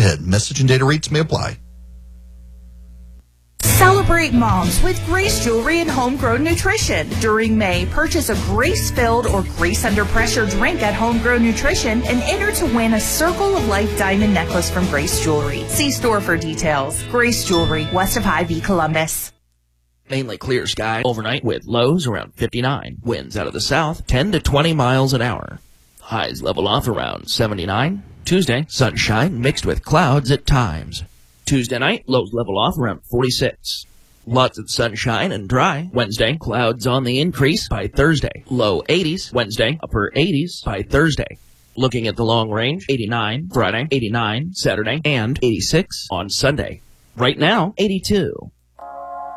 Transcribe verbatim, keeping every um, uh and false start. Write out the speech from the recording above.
ahead. Message and data rates may apply. Celebrate moms with Grace Jewelry and Homegrown Nutrition. During May, purchase a Grace-filled or Grace Under Pressure drink at Homegrown Nutrition and enter to win a Circle of Life diamond necklace from Grace Jewelry. See store for details. Grace Jewelry, west of Hy-Vee, Columbus. Mainly clear sky overnight with lows around fifty-nine. Winds out of the south, ten to twenty miles an hour. Highs level off around seventy-nine. Tuesday, sunshine mixed with clouds at times. Tuesday night, lows level off around forty-six. Lots of sunshine and dry. Wednesday, clouds on the increase by Thursday. Low eighties. Wednesday, upper eighties by Thursday. Looking at the long range, eighty-nine Friday, eighty-nine Saturday, and eighty-six on Sunday. Right now, eighty-two.